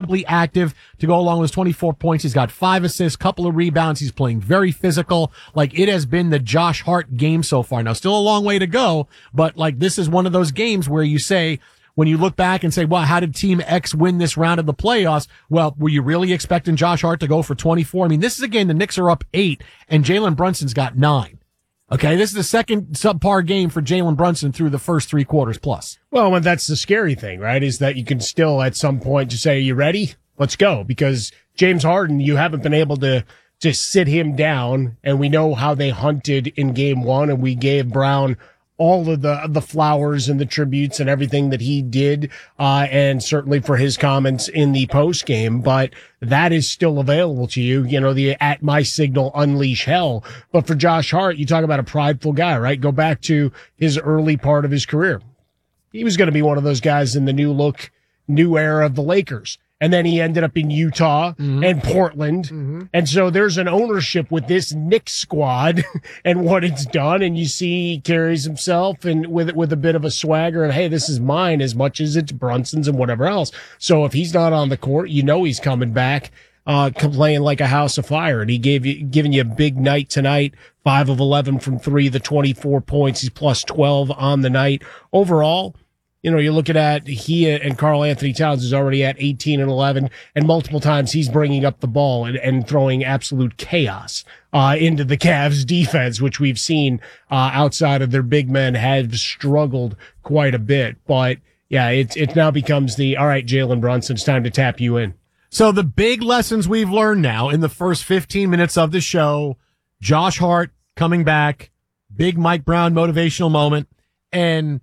incredibly active to go along with his 24 points. He's got 5 assists, couple of rebounds. He's playing very physical. Like, it has been the Josh Hart game so far. Now, still a long way to go, but like, this is one of those games where you say, when you look back and say, well, how did Team X win this round of the playoffs? Well, were you really expecting Josh Hart to go for 24? I mean, this is a game the Knicks are up 8 and Jalen Brunson's got 9. Okay, this is the second subpar game for Jalen Brunson through the first 3 quarters plus. Well, and that's the scary thing, right? Is that you can still at some point just say, are you ready? Let's go. Because James Harden, you haven't been able to just sit him down, and we know how they hunted in game 1, and we gave Brown all of the flowers and the tributes and everything that he did, and certainly for his comments in the post game. But that is still available to you. You know, the at my signal unleash hell. But for Josh Hart, you talk about a prideful guy, right? Go back to his early part of his career. He was going to be one of those guys in the new look, new era of the Lakers. And then he ended up in Utah and Portland. And so there's an ownership with this Knicks squad and what it's done. And you see he carries himself and with a bit of a swagger and, hey, this is mine as much as it's Brunson's and whatever else. So if he's not on the court, you know he's coming back, playing like a house of fire. And he giving you a big night tonight, 5 of 11 from 3, the 24 points. He's plus 12 on the night. Overall, you know, you're looking at he and Karl Anthony Towns is already at 18 and 11, and multiple times he's bringing up the ball and throwing absolute chaos into the Cavs defense, which we've seen outside of their big men have struggled quite a bit. But yeah, it now becomes all right, Jalen Brunson, it's time to tap you in. So the big lessons we've learned now in the first 15 minutes of the show: Josh Hart coming back, big Mike Brown motivational moment, and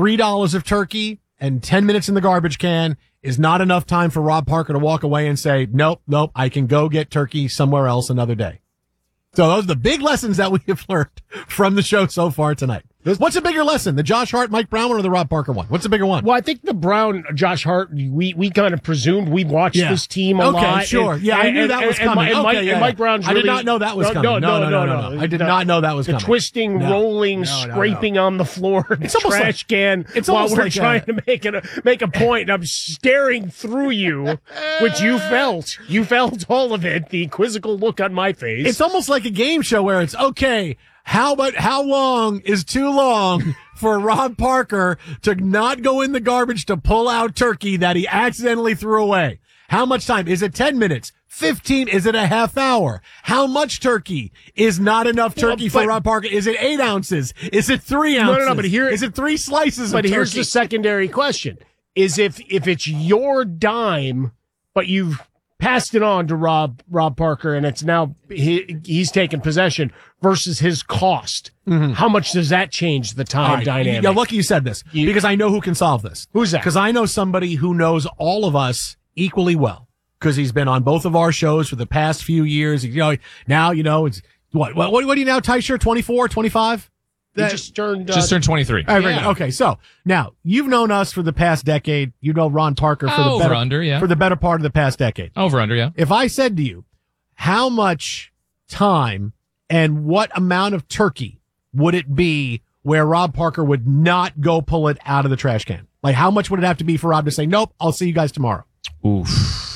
$3 of turkey and 10 minutes in the garbage can is not enough time for Rob Parker to walk away and say, nope, I can go get turkey somewhere else another day. So those are the big lessons that we have learned from the show so far tonight. What's a bigger lesson, the Josh Hart, Mike Brown one or the Rob Parker one? What's the bigger one? Well, I think the Brown, Josh Hart, we kind of presumed we watched this team a lot. Okay, sure. I knew that was coming. And Mike Brown's really... I did not know that was coming. No. I did not know that was coming. The twisting, rolling, scraping on the floor, trash can while we're trying to make a point. And I'm staring through you, which you felt. You felt all of it, the quizzical look on my face. It's almost like a game show where it's, okay, how long is too long for Rob Parker to not go in the garbage to pull out turkey that he accidentally threw away? How much time? Is it 10 minutes? 15? Is it a half hour? How much turkey is not enough turkey for Rob Parker? Is it 8 ounces? Is it 3 ounces? No, but is it 3 slices of turkey? But here's the secondary question. Is if it's your dime, but you've passed it on to Rob Parker, and it's now he's taken possession versus his cost. How much does that change the time dynamic? Yeah, lucky you said this, because I know who can solve this. Who's that? Because I know somebody who knows all of us equally well, because he's been on both of our shows for the past few years. Now it's what are you now, Tysher? 24, 25? Just turned 23. All right, okay, so now you've known us for the past decade. You know Ron Parker for the better part of the past decade. Over under, yeah. If I said to you, how much time and what amount of turkey would it be where Rob Parker would not go pull it out of the trash can? Like, how much would it have to be for Rob to say, nope, I'll see you guys tomorrow? Oof.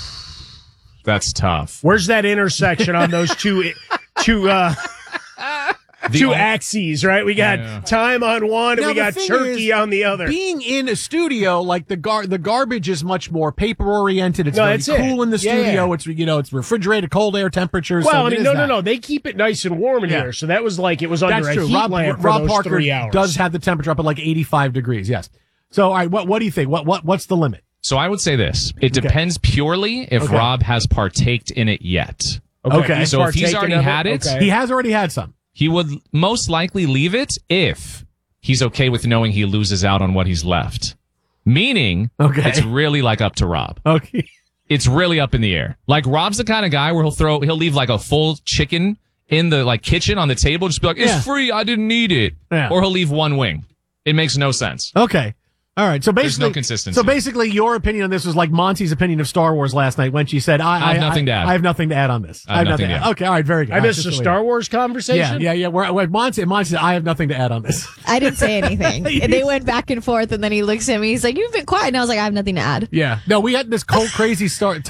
That's tough. Where's that intersection on those two axes, right? We got time on one and we got turkey on the other. Being in a studio, like the garbage is much more paper oriented. It's very cool in the studio. It's it's refrigerated, cold air temperatures. Well, no. They keep it nice and warm in here, so that was like it was under a heat lamp for Rob those Parker 3 hours. Does have the temperature up at like 85 degrees. Yes. So, all right, what do you think? What's the limit? So I would say this: it depends purely if Rob has partaked in it yet. Okay. So if he's already had it, he has already had some. He would most likely leave it if he's okay with knowing he loses out on what he's left. Meaning, it's really like up to Rob. Okay. It's really up in the air. Like, Rob's the kind of guy where he'll leave like a full chicken in the kitchen on the table, just be like, it's free, I didn't need it. Yeah. Or he'll leave one wing. It makes no sense. Okay. All right, so basically, there's no consistency. So basically, your opinion on this was like Monty's opinion of Star Wars last night when she said, "I have nothing to add. I have nothing to add on this. I have nothing to add." Okay, all right, very good. I missed the Star Wars conversation. Yeah. Monty said, "I have nothing to add on this." I didn't say anything. And they went back and forth, and then he looks at me. He's like, "You've been quiet," and I was like, "I have nothing to add." Yeah. No, we had this cold, crazy start.